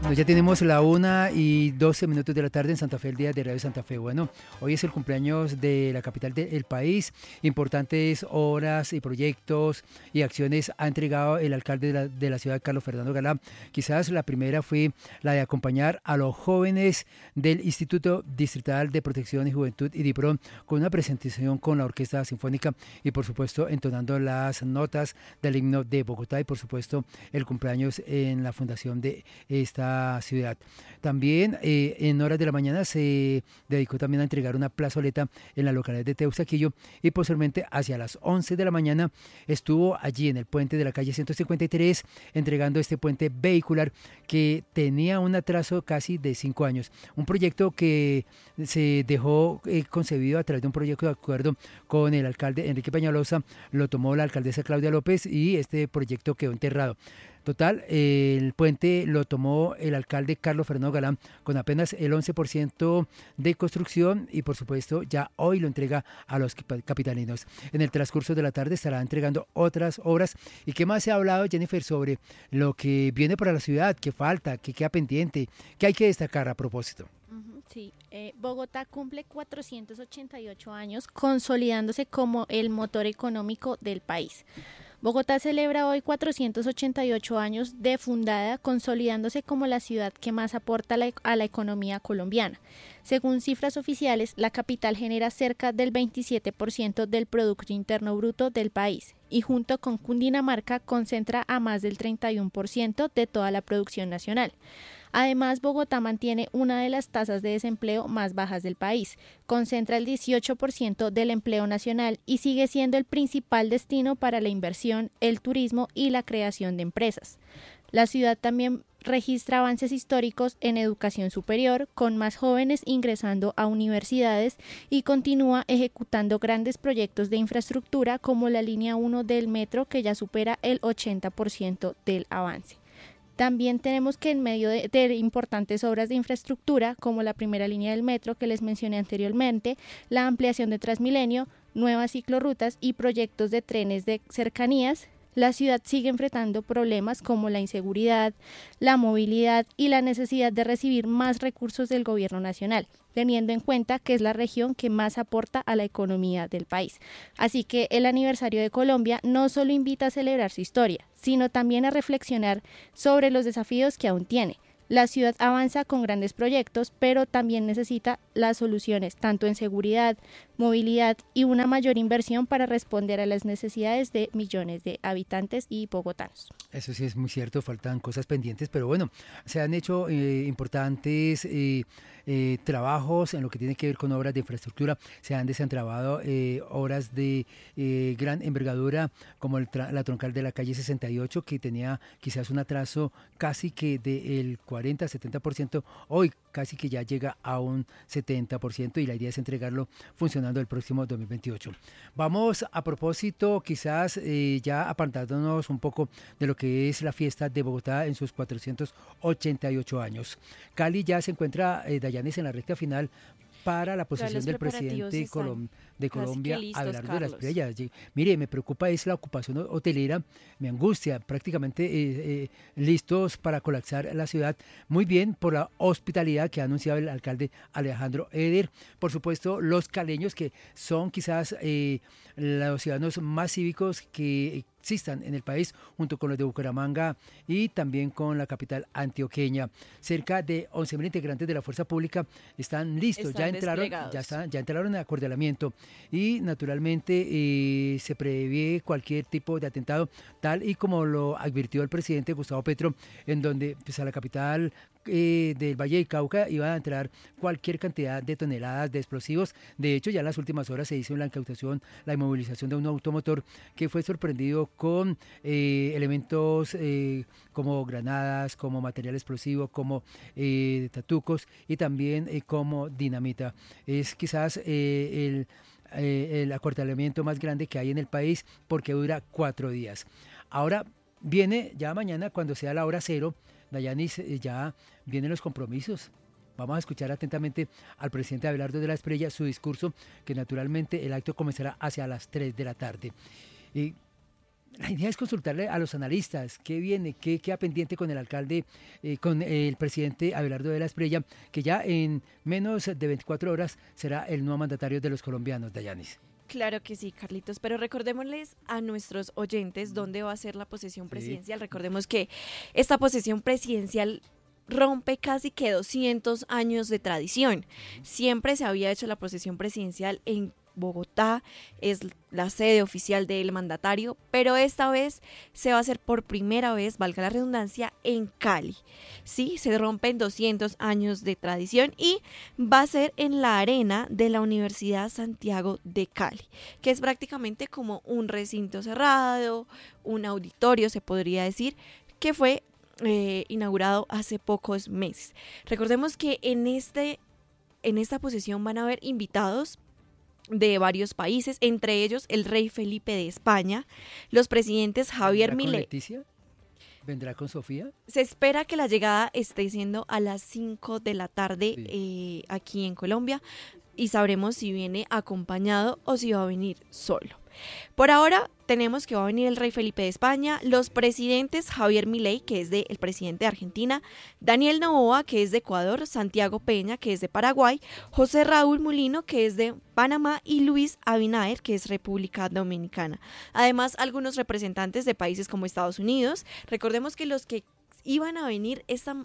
Bueno, ya tenemos la 1:12 de la tarde en Santa Fe, el día de Radio Santa Fe. Bueno, hoy es el cumpleaños de la capital del país. Importantes obras y proyectos y acciones ha entregado el alcalde de la ciudad, Carlos Fernando Galán. Quizás la primera fue la de acompañar a los jóvenes del Instituto Distrital de Protección y Juventud, IDIPRON, con una presentación con la Orquesta Sinfónica y, por supuesto, entonando las notas del himno de Bogotá y, por supuesto, el cumpleaños en la fundación de esta ciudad. También en horas de la mañana se dedicó también a entregar una plazoleta en la localidad de Teusaquillo y posteriormente hacia las 11 de la mañana estuvo allí en el puente de la calle 153 entregando este puente vehicular que tenía un atraso casi de 5 años. Un proyecto que se dejó concebido a través de un proyecto de acuerdo con el alcalde Enrique Peñalosa, lo tomó la alcaldesa Claudia López y este proyecto quedó enterrado. Total, el puente lo tomó el alcalde Carlos Fernando Galán con apenas el 11% de construcción y por supuesto ya hoy lo entrega a los capitalinos. En el transcurso de la tarde estará entregando otras obras. ¿Y qué más se ha hablado, Jennifer, sobre lo que viene para la ciudad? ¿Qué falta? ¿Qué queda pendiente? ¿Qué hay que destacar a propósito? Sí, Bogotá cumple 488 años consolidándose como el motor económico del país. Bogotá celebra hoy 488 años de fundada, consolidándose como la ciudad que más aporta a la economía colombiana. Según cifras oficiales, la capital genera cerca del 27% del Producto Interno Bruto del país y junto con Cundinamarca concentra a más del 31% de toda la producción nacional. Además, Bogotá mantiene una de las tasas de desempleo más bajas del país, concentra el 18% del empleo nacional y sigue siendo el principal destino para la inversión, el turismo y la creación de empresas. La ciudad también registra avances históricos en educación superior, con más jóvenes ingresando a universidades y continúa ejecutando grandes proyectos de infraestructura como la línea 1 del metro que ya supera el 80% del avance. También tenemos que en medio de importantes obras de infraestructura, como la primera línea del metro que les mencioné anteriormente, la ampliación de Transmilenio, nuevas ciclorrutas y proyectos de trenes de cercanías, la ciudad sigue enfrentando problemas como la inseguridad, la movilidad y la necesidad de recibir más recursos del gobierno nacional, teniendo en cuenta que es la región que más aporta a la economía del país. Así que el aniversario de Colombia no solo invita a celebrar su historia, sino también a reflexionar sobre los desafíos que aún tiene. La ciudad avanza con grandes proyectos, pero también necesita las soluciones tanto en seguridad, movilidad y una mayor inversión para responder a las necesidades de millones de habitantes y bogotanos. Eso sí es muy cierto, faltan cosas pendientes, pero bueno, se han hecho importantes trabajos en lo que tiene que ver con obras de infraestructura, se han desentrabado obras de gran envergadura como la troncal de la calle 68 que tenía quizás un atraso casi que del 40-70%, hoy casi que ya llega a un 70% y la idea es entregarlo funcionando el próximo 2028. Vamos a propósito quizás ya apartándonos un poco de lo que es la fiesta de Bogotá en sus 488 años. Cali ya se encuentra, Dayanis, en la recta final para la posesión del presidente de Colombia, Abelardo de las Espriella. Mire, me preocupa es la ocupación hotelera, me angustia, prácticamente listos para colapsar la ciudad. Muy bien por la hospitalidad que ha anunciado el alcalde Alejandro Eder. Por supuesto, los caleños que son quizás los ciudadanos más cívicos que existan en el país, junto con los de Bucaramanga y también con la capital antioqueña. Cerca de 11.000 integrantes de la fuerza pública están listos, ya entraron en acordelamiento y naturalmente se prevé cualquier tipo de atentado, tal y como lo advirtió el presidente Gustavo Petro, en donde pues, a la capital del Valle del Cauca iba a entrar cualquier cantidad de toneladas de explosivos. De hecho, ya en las últimas horas se hizo la incautación, la inmovilización de un automotor que fue sorprendido con elementos como granadas, como material explosivo, como tatucos y también como dinamita. Es quizás el acortalamiento más grande que hay en el país porque dura 4 días. Ahora viene ya mañana cuando sea la hora cero, Dayanis, ya vienen los compromisos. Vamos a escuchar atentamente al presidente Abelardo de la Espriella, su discurso, que naturalmente el acto comenzará hacia las 3 de la tarde. Y La idea es consultarle a los analistas qué viene, qué queda pendiente con el alcalde, con el presidente Abelardo de la Espriella, que ya en menos de 24 horas será el nuevo mandatario de los colombianos, Dayanis. Claro que sí, Carlitos, pero recordémosles a nuestros oyentes dónde va a ser la posesión presidencial. Recordemos que esta posesión presidencial rompe casi que 200 años de tradición. Siempre se había hecho la posesión presidencial en Bogotá, es la sede oficial del mandatario, pero esta vez se va a hacer por primera vez, valga la redundancia, en Cali. Sí, se rompen 200 años de tradición y va a ser en la arena de la Universidad Santiago de Cali, que es prácticamente como un recinto cerrado, un auditorio se podría decir, que fue inaugurado hace pocos meses. Recordemos que en esta posesión van a haber invitados de varios países, entre ellos el rey Felipe de España, los presidentes Javier Milei. ¿Leticia? ¿Vendrá con Sofía? Se espera que la llegada esté siendo a las 5 de la tarde aquí en Colombia y sabremos si viene acompañado o si va a venir solo. Por ahora tenemos que va a venir el rey Felipe de España, los presidentes Javier Milei, que es el presidente de Argentina, Daniel Noboa, que es de Ecuador, Santiago Peña, que es de Paraguay, José Raúl Mulino, que es de Panamá, y Luis Abinader, que es República Dominicana. Además, algunos representantes de países como Estados Unidos. Recordemos que los que iban a venir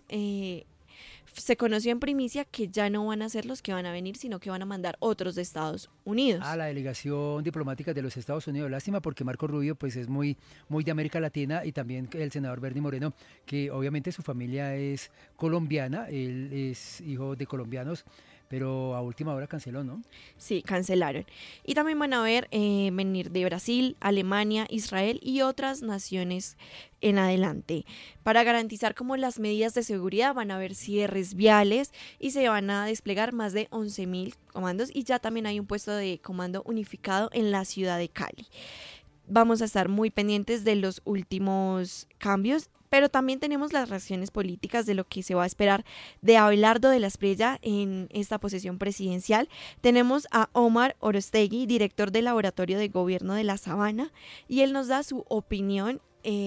se conoció en primicia que ya no van a ser los que van a venir, sino que van a mandar otros de Estados Unidos. La delegación diplomática de los Estados Unidos. Lástima porque Marco Rubio pues es muy de América Latina, y también el senador Bernie Moreno, que obviamente su familia es colombiana, él es hijo de colombianos, pero a última hora canceló, ¿no? Sí, cancelaron. Y también van a venir de Brasil, Alemania, Israel y otras naciones en adelante. Para garantizar como las medidas de seguridad van a haber cierres viales y se van a desplegar más de 11.000 comandos, y ya también hay un puesto de comando unificado en la ciudad de Cali. Vamos a estar muy pendientes de los últimos cambios, pero también tenemos las reacciones políticas de lo que se va a esperar de Abelardo de la Espriella en esta posesión presidencial. Tenemos a Omar Orostegui, director del Laboratorio de Gobierno de La Sabana, y él nos da su opinión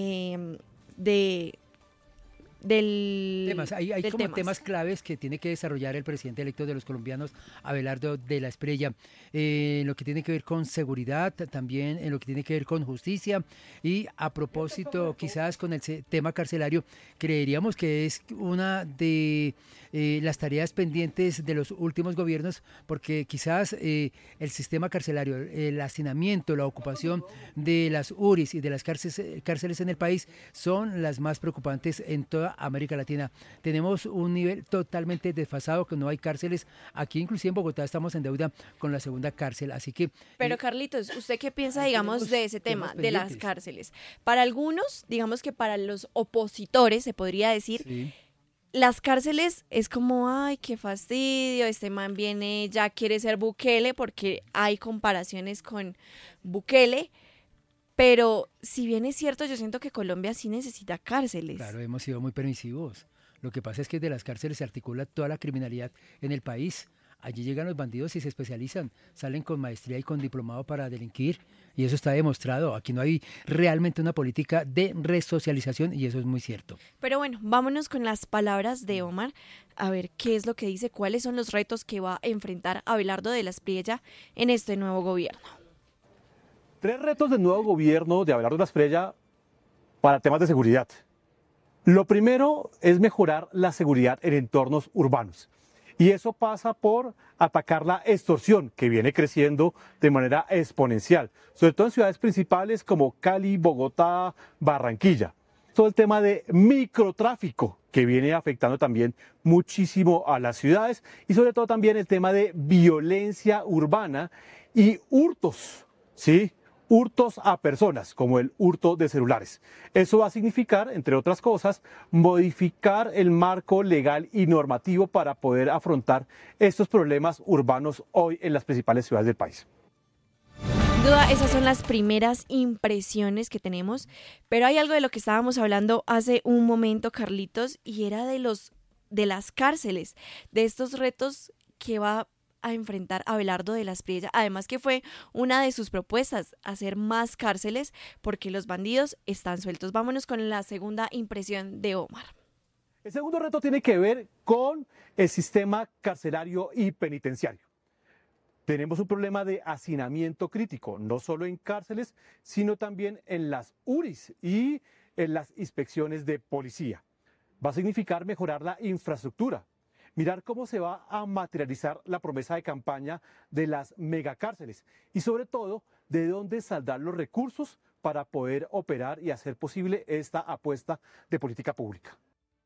Hay como temas claves que tiene que desarrollar el presidente electo de los colombianos, Abelardo de la Espriella, en lo que tiene que ver con seguridad, también en lo que tiene que ver con justicia, y a propósito quizás con el tema carcelario, creeríamos que es una de las tareas pendientes de los últimos gobiernos, porque quizás el sistema carcelario, el hacinamiento, la ocupación de las URIs y de las cárceles en el país son las más preocupantes en toda América Latina. Tenemos un nivel totalmente desfasado, que no hay cárceles. Aquí inclusive en Bogotá estamos en deuda con la segunda cárcel, así que... Pero Carlitos, ¿usted qué piensa, digamos, de ese tema, de las cárceles? Para algunos, digamos que para los opositores, se podría decir... Sí. Las cárceles es como, ay, qué fastidio, este man viene, ya quiere ser Bukele, porque hay comparaciones con Bukele, pero si bien es cierto, yo siento que Colombia sí necesita cárceles. Claro, hemos sido muy permisivos. Lo que pasa es que de las cárceles se articula toda la criminalidad en el país. Allí llegan los bandidos y se especializan, salen con maestría y con diplomado para delinquir, y eso está demostrado. Aquí no hay realmente una política de resocialización, y eso es muy cierto. Pero bueno, vámonos con las palabras de Omar, a ver qué es lo que dice, cuáles son los retos que va a enfrentar Abelardo de la Espriella en este nuevo gobierno. 3 retos del nuevo gobierno de Abelardo de la Espriella para temas de seguridad. Lo primero es mejorar la seguridad en entornos urbanos. Y eso pasa por atacar la extorsión, que viene creciendo de manera exponencial, sobre todo en ciudades principales como Cali, Bogotá, Barranquilla. Todo el tema de microtráfico, que viene afectando también muchísimo a las ciudades, y sobre todo también el tema de violencia urbana y hurtos, ¿sí? Hurtos a personas, como el hurto de celulares. Eso va a significar, entre otras cosas, modificar el marco legal y normativo para poder afrontar estos problemas urbanos hoy en las principales ciudades del país. Sin duda, esas son las primeras impresiones que tenemos, pero hay algo de lo que estábamos hablando hace un momento, Carlitos, y era de las cárceles, de estos retos que va a enfrentar Abelardo de la Espriella? Además que fue una de sus propuestas, hacer más cárceles porque los bandidos están sueltos. Vámonos con la segunda impresión de Omar. El segundo reto tiene que ver con el sistema carcelario y penitenciario. Tenemos un problema de hacinamiento crítico, no solo en cárceles, sino también en las URIs y en las inspecciones de policía. Va a significar mejorar la infraestructura, mirar cómo se va a materializar la promesa de campaña de las megacárceles y sobre todo de dónde saldrán los recursos para poder operar y hacer posible esta apuesta de política pública.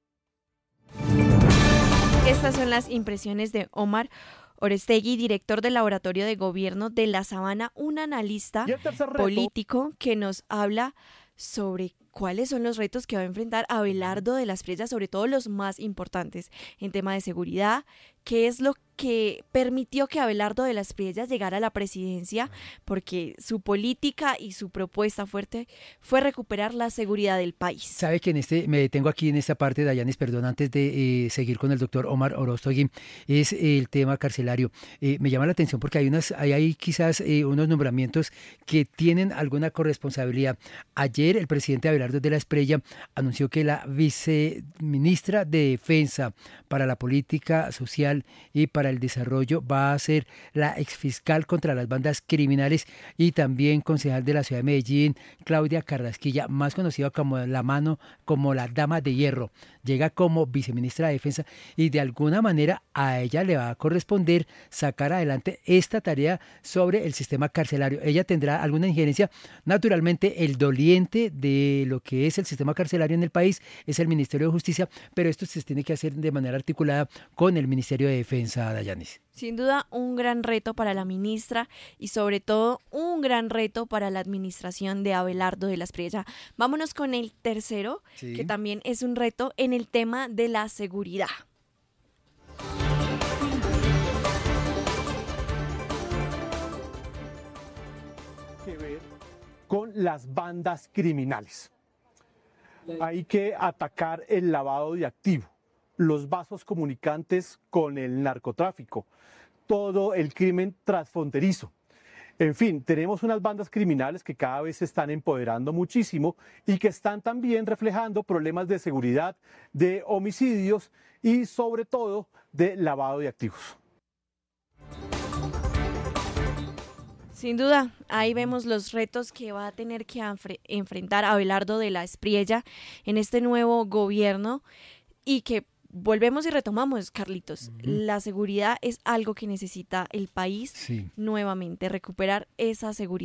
Estas son las impresiones de Omar Orestegui, director del Laboratorio de Gobierno de La Sabana, un analista político que nos habla sobre cuáles son los retos que va a enfrentar Abelardo de la Espriella, sobre todo los más importantes en tema de seguridad, qué es lo que permitió que Abelardo de la Espriella llegara a la presidencia, porque su política y su propuesta fuerte fue recuperar la seguridad del país. Sabe que me detengo aquí en esta parte, Dayanis, perdón, antes de seguir con el doctor Omar Orestegui, es el tema carcelario. Me llama la atención porque hay quizás unos nombramientos que tienen alguna corresponsabilidad. Ayer el presidente Abelardo de la Espriella anunció que la viceministra de Defensa para la Política Social y para el Desarrollo va a ser la exfiscal contra las bandas criminales y también concejal de la ciudad de Medellín, Claudia Carrasquilla, más conocida como la Dama de Hierro. Llega como viceministra de Defensa y de alguna manera a ella le va a corresponder sacar adelante esta tarea sobre el sistema carcelario. Ella tendrá alguna injerencia. Naturalmente, el doliente de lo que es el sistema carcelario en el país es el Ministerio de Justicia, pero esto se tiene que hacer de manera articulada con el Ministerio de Defensa, Dayanis. Sin duda, un gran reto para la ministra y sobre todo un gran reto para la administración de Abelardo de la Espriella. Vámonos con el tercero, sí, que también es un reto en el tema de la seguridad. Que ver con las bandas criminales. Hay que atacar el lavado de activos, los vasos comunicantes con el narcotráfico, todo el crimen transfronterizo. En fin, tenemos unas bandas criminales que cada vez se están empoderando muchísimo y que están también reflejando problemas de seguridad, de homicidios y sobre todo de lavado de activos. Sin duda, ahí vemos los retos que va a tener que enfrentar Abelardo de la Espriella en este nuevo gobierno y que volvemos y retomamos, Carlitos. La seguridad es algo que necesita el país nuevamente, recuperar esa seguridad.